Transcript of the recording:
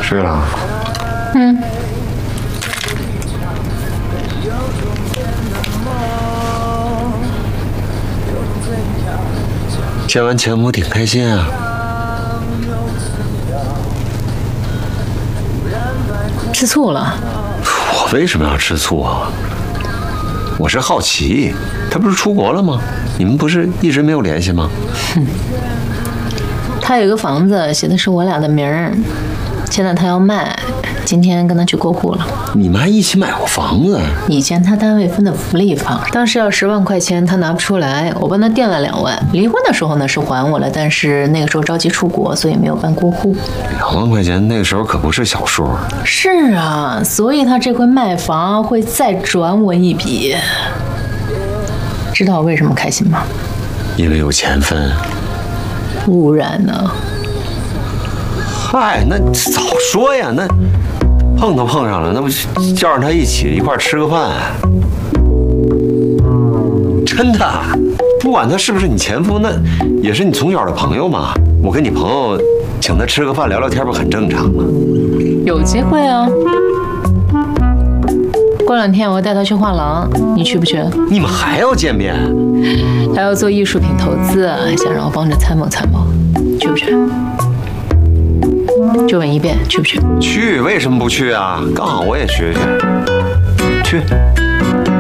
睡了。 嗯。 见完钱母挺开心啊。 吃醋了？ 我为什么要吃醋啊？我是好奇，他不是出国了吗？你们不是一直没有联系吗？ 他有一个房子，写的是我俩的名儿，现在他要卖，今天跟他去过户了。 你们还一起买过房子？ 以前他单位分的福利房，当时要10万块钱，他拿不出来，我帮他垫了2万。离婚的时候呢是还我了，但是那个时候着急出国，所以没有办过户。 2万块钱那个时候可不是小数。 是啊，所以他这回卖房会再转我一笔。知道我为什么开心吗？ 因为有钱分。 不然呢？ 嗨，那早说呀，那碰都碰上了，那不叫上他一块吃个饭？真的，不管他是不是你前夫，那也是你从小的朋友嘛。我跟你朋友请他吃个饭聊聊天，不很正常吗？ 有机会啊。过2天我要带他去画廊，你去不去？ 你们还要见面？ 他要做艺术品投资，想让我帮着参谋参谋，去不去？就问一遍，去不去？ 去，为什么不去啊？刚好我也学学。去。